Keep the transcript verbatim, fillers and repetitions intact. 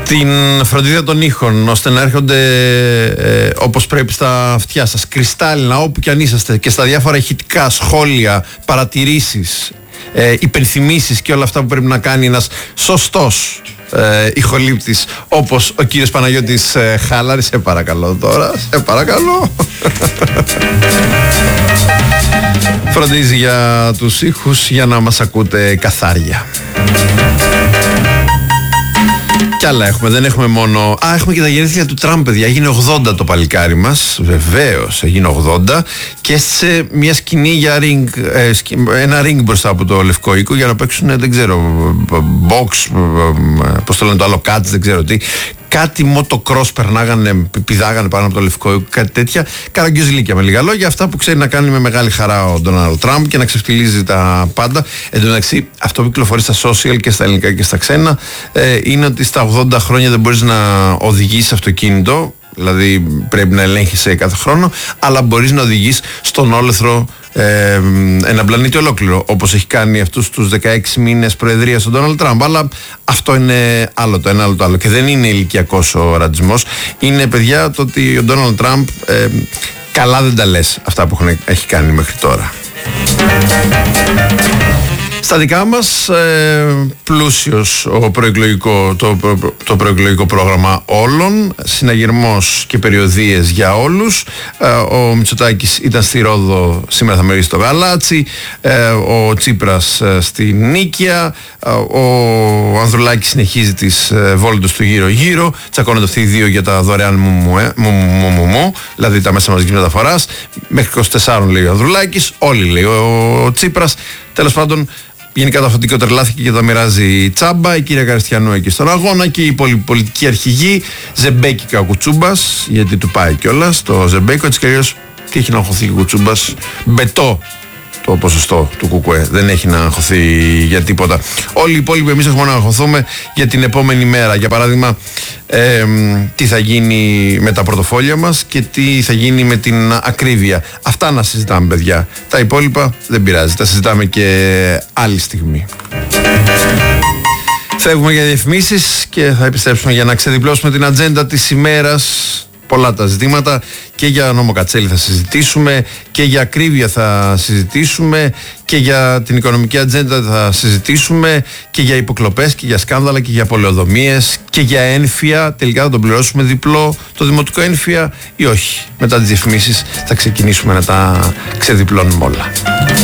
την φροντίδα των ήχων, ώστε να έρχονται ε, όπως πρέπει στα αυτιά σας, κρυστάλλινα, όπου κι αν είσαστε, και στα διάφορα ηχητικά σχόλια, παρατηρήσεις, ε, υπενθυμίσεις και όλα αυτά που πρέπει να κάνει ένας σωστός ε, ηχολήπτης, όπως ο κύριος Παναγιώτης ε, Χάλαρη. Σε παρακαλώ τώρα, σε παρακαλώ. Φροντίζει για τους ήχους για να μας ακούτε καθάρια. Κι άλλα έχουμε, δεν έχουμε μόνο. Α, έχουμε και τα γενέθλια του Τραμπ, παιδιά. Έγινε ογδόντα το παλικάρι μας. Βεβαίως, έγινε ογδόντα. Και σε μια σκηνή για ring, ε, σκη, ένα ring μπροστά από το Λευκό Οίκο για να παίξουν, δεν ξέρω, box, πώς το λένε το άλλο, cuts, δεν ξέρω τι. Κάτι motocross περνάγανε, πηδάγανε πάνω από το Λευκό Οίκο, κάτι τέτοια. Καραγκιόζηλίκια, με λίγα λόγια. Αυτά που ξέρει να κάνει με μεγάλη χαρά ο Ντόναλντ Τραμπ και να ξεφτιλίζει τα πάντα. Εν τω μεταξύ, αυτό που κυκλοφορεί στα social και στα ελληνικά και στα ξένα ε, είναι ότι στα ογδόντα χρόνια δεν μπορείς να οδηγήσεις αυτοκίνητο. Δηλαδή πρέπει να ελέγχεις κάθε χρόνο, αλλά μπορείς να οδηγείς στον όλεθρο ε, ένα πλανήτη ολόκληρο, όπως έχει κάνει αυτούς τους δεκαέξι μήνες προεδρίας ο Ντόναλντ Τραμπ. Αλλά αυτό είναι άλλο το ένα, άλλο το άλλο. Και δεν είναι ηλικιακός ο ρατσισμός. Είναι, παιδιά, το ότι ο Ντόναλντ Τραμπ ε, καλά δεν τα λες αυτά που έχουν, έχει κάνει μέχρι τώρα. Στα δικά μας, ε, πλούσιος ο προεκλογικό, το, προ, το προεκλογικό πρόγραμμα όλων, συναγερμός και περιοδίες για όλους. Ε, ο Μητσοτάκης ήταν στη Ρόδο, σήμερα θα μερίσει το γαλάτσι. Ε, ο Τσίπρας ε, στη Νίκαια. Ε, ο Ανδρουλάκης συνεχίζει τις ε, βόλτες του γύρω-γύρω. Τσακώνονται αυτοί οι δύο για τα δωρεάν μου, μου, ε, μου, μου, μου, μου, δηλαδή τα μέσα μαζικής μεταφοράς. Μέχρι είκοσι τέσσερα λέει ο Ανδρουλάκης, όλοι λέει ο, ο Τσίπρας. Τέλος πάντων, γενικά το αφεντικό τρελάθηκε και τα μοιράζει τσάμπα. Η κυρία Καριστιανού εκεί στον αγώνα και η πολιτική αρχηγή. Ζεμπέκικα ο Κουτσούμπας, γιατί του πάει κιόλας το Ζεμπέκο. Έτσι κι αλλιώς, τι έχει να αγχωθεί ο Κουτσούμπας? Μπετό το ποσοστό του Κουκουέ. Δεν έχει να αγχωθεί για τίποτα. Όλοι οι υπόλοιποι εμείς έχουμε να αγχωθούμε για την επόμενη μέρα. Για παράδειγμα, ε, τι θα γίνει με τα πορτοφόλια μας και τι θα γίνει με την ακρίβεια. Αυτά να συζητάμε, παιδιά. Τα υπόλοιπα δεν πειράζει. Τα συζητάμε και άλλη στιγμή. Φεύγουμε για διαφημίσεις και θα επιστρέψουμε για να ξεδιπλώσουμε την ατζέντα της ημέρας. Πολλά τα ζητήματα, και για νόμο Κατσέλη θα συζητήσουμε, και για ακρίβεια θα συζητήσουμε, και για την οικονομική ατζέντα θα συζητήσουμε, και για υποκλοπές και για σκάνδαλα και για πολεοδομίες και για ένφια. Τελικά θα τον πληρώσουμε διπλό το δημοτικό ένφια ή όχι? Μετά τις διαφημίσεις θα ξεκινήσουμε να τα ξεδιπλώνουμε όλα.